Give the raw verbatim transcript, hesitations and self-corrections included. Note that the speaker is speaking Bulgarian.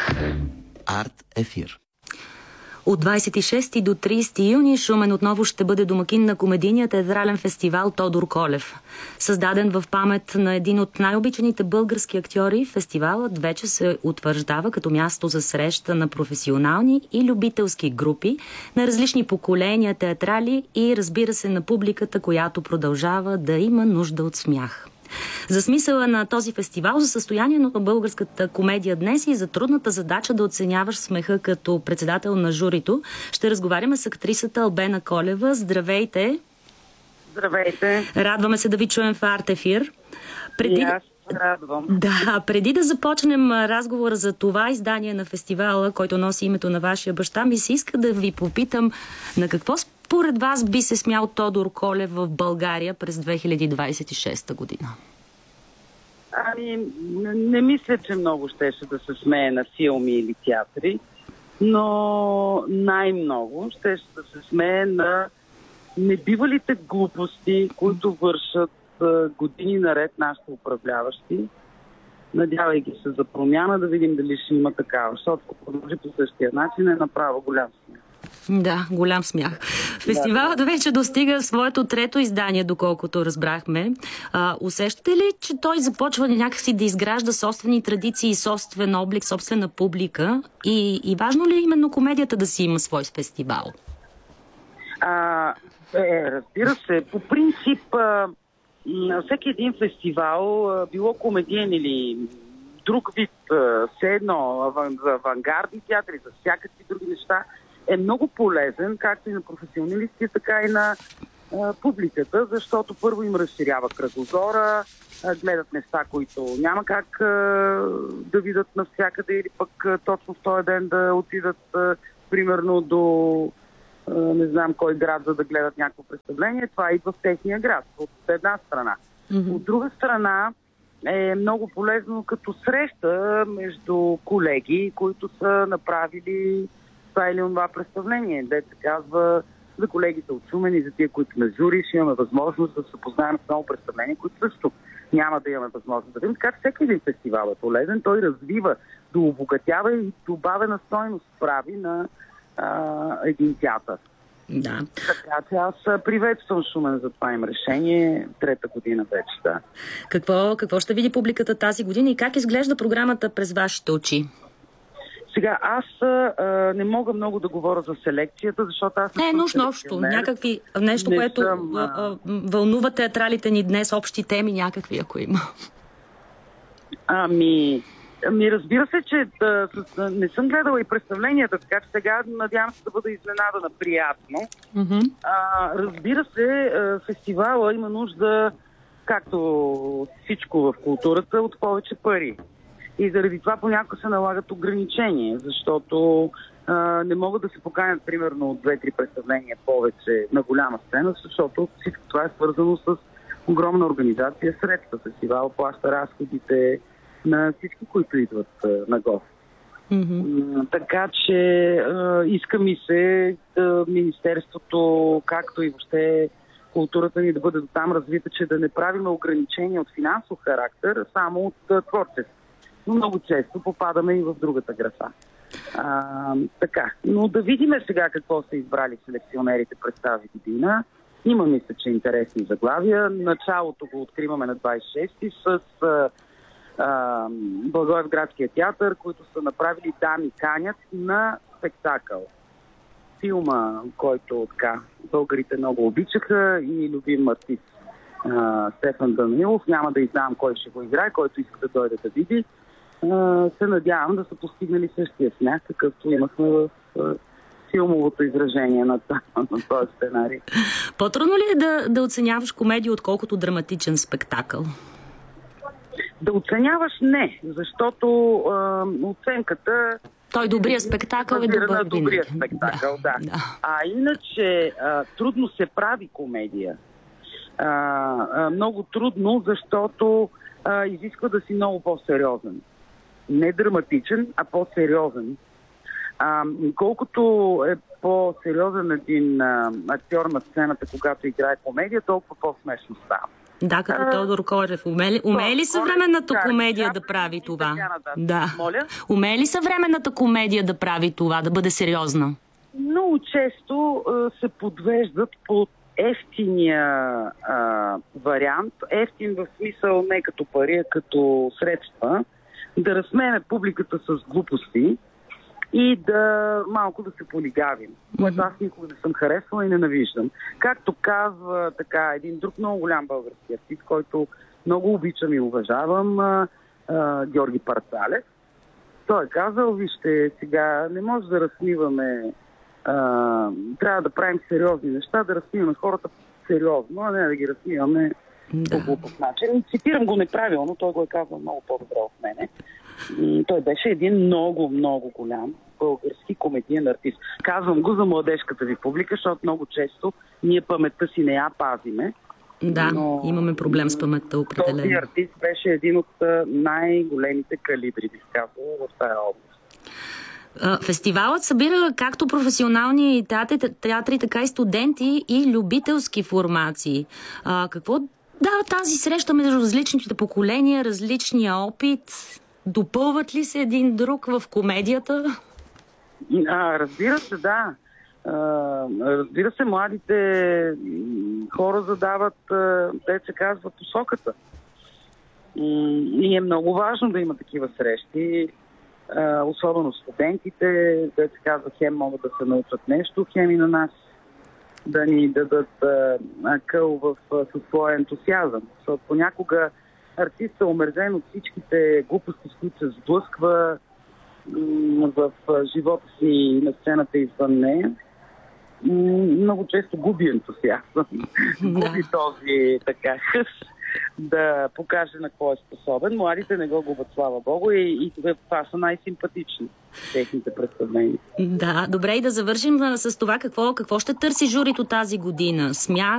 Арт ефир. От двадесет и шести до тридесети юни Шумен отново ще бъде домакин на комедийния театрален фестивал Тодор Колев. Създаден в памет на един от най-обичаните български актьори, фестивалът вече се утвърждава като място за среща на професионални и любителски групи, на различни поколения театрали и, разбира се, на публиката, която продължава да има нужда от смях. За смисъла на този фестивал, за състоянието на българската комедия днес и за трудната задача да оценяваш смеха като председател на журито, ще разговаряме с актрисата Албена Колева. Здравейте! Здравейте! Радваме се да ви чуем в Арт ефир. Преди... И аз радвам. Да, преди да започнем разговора за това издание на фестивала, който носи името на вашия баща, ми се иска да ви попитам на какво според вас би се смял Тодор Колев в България през две хиляди двадесет и шеста година? Ами, не, не мисля, че много щеше да се смее на филми или театри, но най-много щеше да се смее на небивалите глупости, които вършат години наред нашите управляващи, надявайки се за промяна, да видим дали ще има такава, защото ако продължи по същия начин е направо голям смях. Да, голям смях. Фестивалът вече достига своето трето издание, доколкото разбрахме. А, усещате ли, че той започва някакси да изгражда собствени традиции, собствен облик, собствена публика? И, и важно ли е именно комедията да си има свой фестивал? А, е, разбира се. По принцип, а, на всеки един фестивал, а, било комедиен или друг вид, а, все едно, за авангардни театри, за всякакви други неща, е много полезен, както и на професионалисти, така и на а, публиката, защото първо им разширява кръгозора, а, гледат неща, които няма как а, да видят навсякъде или пък а, точно в този ден да отидат а, примерно до а, не знам кой град, за да гледат някакво представление. Това идва в техния град, от една страна. Mm-hmm. От друга страна е много полезно като среща между колеги, които са направили това или това представление. Дето се казва за колегите от Шумен и за тия, които на жури, ще имаме възможност да се познаем с много представления, които също няма да имаме възможност да видим. Така че всеки един фестивал е полезен. Той развива, дообогатява и добавена стойност прави на а, един театър. Да. Така че аз приветствам Шумен за това им решение. Трета година вече, да. Какво, какво ще види публиката тази година и как изглежда програмата през вашите очи? Сега, аз а, не мога много да говоря за селекцията, защото аз не, не е нужно общо. Някакви, нещо, не което съм, а... А, вълнува театралите ни днес, общи теми някакви, ако има. Ами, ами разбира се, че да, с, не съм гледала и представленията, така че сега надявам се да бъда изненадана приятно. Mm-hmm. А, разбира се, фестивала има нужда, както всичко в културата, от повече пари. И заради това понякога се налагат ограничения, защото а, не могат да се поканят примерно от две-три представления повече на голяма сцена, защото всичко това е свързано с огромна организация, средства. Фестивал плаща разходите на всички, които идват а, на гости. Mm-hmm. Така че а, иска ми се да Министерството, както и въобще културата ни да бъде до там развита, че да не правим ограничения от финансов характер, само от а, творчество. Но много често попадаме и в другата графа. А, така, но да видим сега какво са избрали селекционерите през тази година. Има, мисля, че интересни заглавия. Началото го откриваме на двадесет и шести с а, а, Благоевградския театър, които са направили "Дами канят" на спектакъл. Филма, който така българите много обичаха и любим артист а, Стефан Данаилов. Няма да издавам кой ще го играе, който иска да дойде да види. Uh, се надявам да са постигнали същия смях, какъвто имахме в uh, филмовото изражение на, на този сценарий. По-трудно ли е да, да оценяваш комедия, отколкото драматичен спектакъл? Да оценяваш не, защото uh, оценката... Той добрия спектакъл е добър на добрия спектакъл, да. да. да. А иначе uh, трудно се прави комедия. Uh, uh, много трудно, защото uh, изисква да си много по-сериозен. Не драматичен, а по-сериозен. А, колкото е по-сериозен един а, актьор на сцената, когато играе комедия, толкова по-смешно става. Да, като а, Тодор Колев. Умее, умее ли съвременната комедия да прави това? Да. Моля? Умее ли съвременната комедия да прави това, да бъде сериозна? Много често а, се подвеждат под ефтиния а, вариант, ефтин в смисъл не като пари, а като средства, да разсмееме публиката с глупости и да малко да се полигавим, което аз никога не съм харесвала и ненавиждам. Както казва така един друг много голям български артист, който много обичам и уважавам, а, а, Георги Парцалев, той е казал, вижте, сега не може да разсмиваме, а, трябва да правим сериозни неща, да разсмиваме хората сериозно, а не да ги разсмиваме да. по глупав начин. Цитирам го неправилно, той го е казал много по-добре от мене. Той беше един много, много голям български комедиен артист. Казвам го за младежката ви публика, защото много често ние паметта си не я пазиме. Да, но имаме проблем с паметта определено. Този артист беше един от най-големите калибри, бих казала, в тази област. Фестивалът събира както професионални театри, театри, така и студенти и любителски формации. А, какво дава тази среща между различните поколения, различния опит? Допълват ли се един друг в комедията? А, разбира се, да. А, разбира се, младите хора задават, те се казва, посоката. И е много важно да има такива срещи, а, особено студентите, те се казва, хем могат да се научат нещо, хем и на нас да ни дадат а, къл в, със своя ентусиазъм. Защото понякога артистът е омерзен от всичките глупости, с които се сблъсква в живота си на сцената извън нея. Много често губи ентусиазъм. Губи този така хъс да покаже на какво е способен. Младите не го губят, слава Богу, и, и това са най-симпатични техните представления. Да, добре, и да завършим с това какво, какво ще търси журито тази година. Смях,